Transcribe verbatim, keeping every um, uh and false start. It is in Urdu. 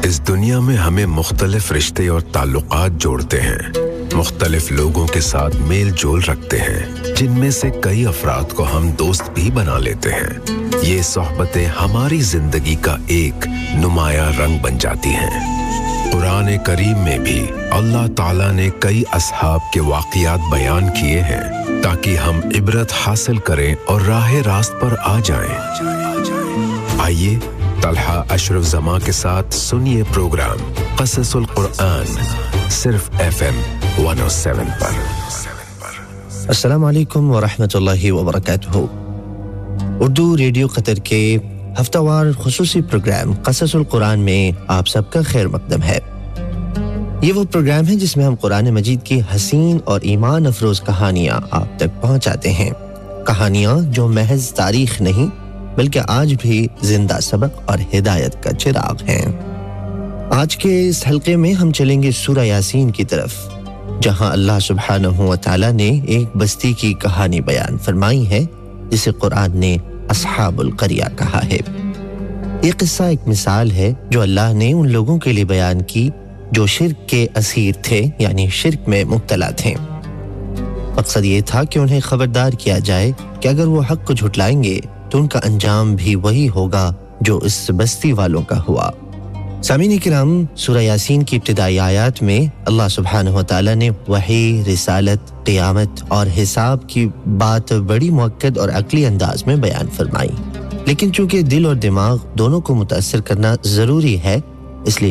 اس دنیا میں ہمیں مختلف رشتے اور تعلقات جوڑتے ہیں، مختلف لوگوں کے ساتھ میل جول رکھتے ہیں، جن میں سے کئی افراد کو ہم دوست بھی بنا لیتے ہیں۔ یہ صحبتیں ہماری زندگی کا ایک نمایاں رنگ بن جاتی ہیں۔ قرآن کریم میں بھی اللہ تعالیٰ نے کئی اصحاب کے واقعات بیان کیے ہیں تاکہ ہم عبرت حاصل کریں اور راہ راست پر آ جائیں۔ آئیے طلحہ اشرف زماں کے ساتھ سنیے پروگرام قصص القرآن صرف ایف ایم ایک سو سات پر۔ السلام علیکم ورحمۃ اللہ وبرکاتہ۔ اردو ریڈیو قطر کے ہفتہ وار خصوصی پروگرام قصص القرآن میں آپ سب کا خیر مقدم ہے۔ یہ وہ پروگرام ہے جس میں ہم قرآن مجید کی حسین اور ایمان افروز کہانیاں آپ تک پہنچاتے ہیں، کہانیاں جو محض تاریخ نہیں بلکہ آج بھی زندہ سبق اور ہدایت کا چراغ ہیں۔ آج کے اس حلقے میں ہم چلیں گے سورہ یاسین کی طرف، جہاں اللہ سبحانہ و تعالی نے ایک بستی کی کہانی بیان فرمائی ہے جسے قرآن نے اصحاب القریہ کہا ہے۔ یہ قصہ ایک مثال ہے جو اللہ نے ان لوگوں کے لیے بیان کی جو شرک کے اسیر تھے، یعنی شرک میں مبتلا تھے۔ مقصد یہ تھا کہ انہیں خبردار کیا جائے کہ اگر وہ حق کو جھٹلائیں گے تو ان کا انجام بھی وہی ہوگا جو اس بستی والوں کا ہوا۔ سامعین کرام، سورہ یاسین کی ابتدائی آیات میں اللہ سبحانہ و تعالی نے وحی، رسالت، قیامت اور حساب کی بات بڑی مؤکد اور عقلی انداز میں بیان فرمائی، لیکن چونکہ دل اور دماغ دونوں کو متاثر کرنا ضروری ہے،